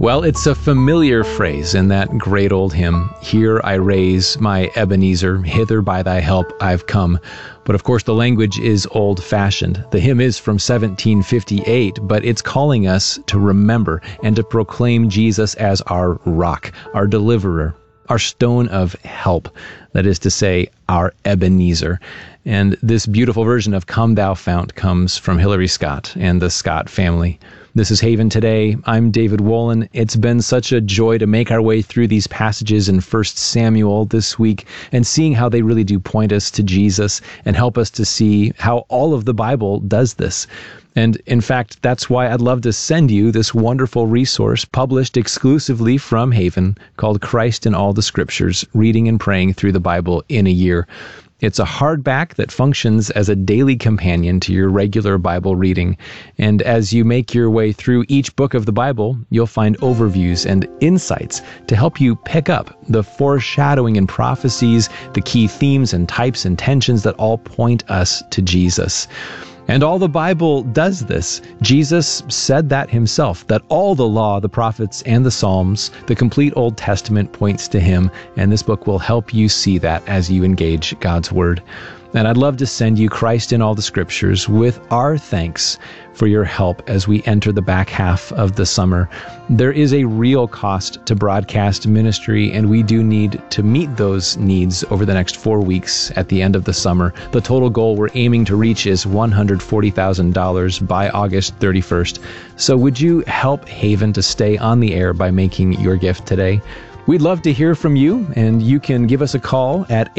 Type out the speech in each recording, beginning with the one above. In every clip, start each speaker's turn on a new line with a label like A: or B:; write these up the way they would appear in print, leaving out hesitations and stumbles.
A: Well, it's a familiar phrase in that great old hymn, "Here I raise my Ebenezer, hither by thy help I've come." But of course, the language is old-fashioned. The hymn is from 1758, but it's calling us to remember and to proclaim Jesus as our rock, our deliverer, our stone of help. That is to say, our Ebenezer. And this beautiful version of "Come Thou Fount" comes from Hilary Scott and the Scott family. This is Haven Today. I'm David Wolin. It's been such a joy to make our way through these passages in 1 Samuel this week and seeing how they really do point us to Jesus and help us to see how all of the Bible does this. And in fact, that's why I'd love to send you this wonderful resource published exclusively from Haven called Christ in All the Scriptures, Reading and Praying Through the Bible in a Year. It's a hardback that functions as a daily companion to your regular Bible reading. And as you make your way through each book of the Bible, you'll find overviews and insights to help you pick up the foreshadowing and prophecies, the key themes and types and tensions that all point us to Jesus. And all the Bible does this. Jesus said that himself, that all the law, the prophets, and the Psalms, the complete Old Testament points to him, and this book will help you see that as you engage God's Word. And I'd love to send you Christ in All the Scriptures with our thanks for your help as we enter the back half of the summer. There is a real cost to broadcast ministry, and we do need to meet those needs over the next 4 weeks at the end of the summer. The total goal we're aiming to reach is $140,000 by August 31st. So would you help Haven to stay on the air by making your gift today? We'd love to hear from you, and you can give us a call at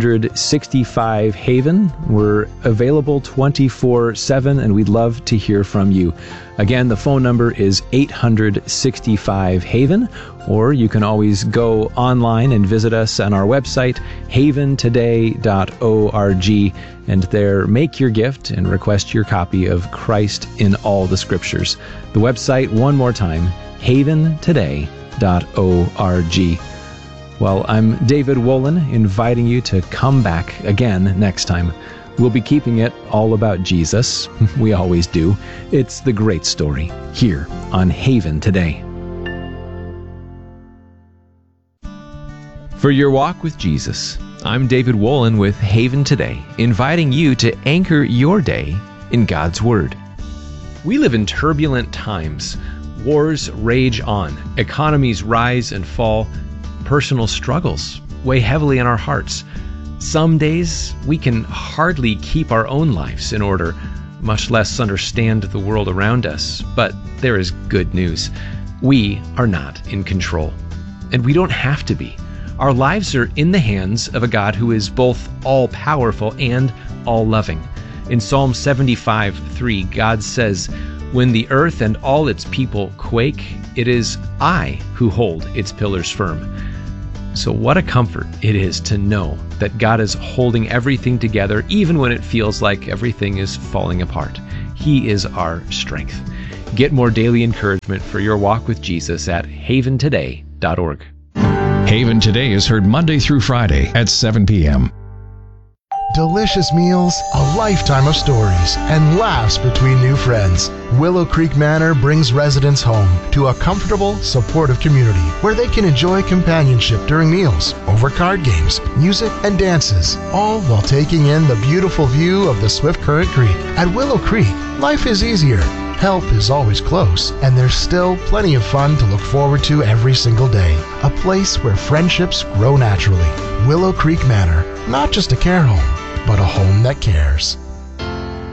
A: 865-HAVEN. We're available 24/7, and we'd love to hear from you. Again, the phone number is 865-HAVEN, or you can always go online and visit us on our website, haventoday.org, and there make your gift and request your copy of Christ in All the Scriptures. The website, one more time, haventoday.org. Well, I'm David Wolin, inviting you to come back again next time. We'll be keeping it all about Jesus. We always do. It's the great story here on Haven Today. For your walk with Jesus, I'm David Wolin with Haven Today, inviting you to anchor your day in God's Word. We live in turbulent times. Wars rage on, economies rise and fall, personal struggles weigh heavily on our hearts. Some days we can hardly keep our own lives in order, much less understand the world around us. But there is good news. We are not in control, and we don't have to be. Our lives are in the hands of a God who is both all-powerful and all-loving. In Psalm 75:3, God says, "When the earth and all its people quake, it is I who hold its pillars firm." So what a comfort it is to know that God is holding everything together, even when it feels like everything is falling apart. He is our strength. Get more daily encouragement for your walk with Jesus at haventoday.org.
B: Haven Today is heard Monday through Friday at 7 p.m.
C: Delicious meals, a lifetime of stories, and laughs between new friends. Willow Creek Manor brings residents home to a comfortable, supportive community where they can enjoy companionship during meals, over card games, music, and dances, all while taking in the beautiful view of the Swift Current Creek. At Willow Creek, life is easier. Help is always close, and there's still plenty of fun to look forward to every single day. A place where friendships grow naturally. Willow Creek Manor, not just a care home, but a home that cares.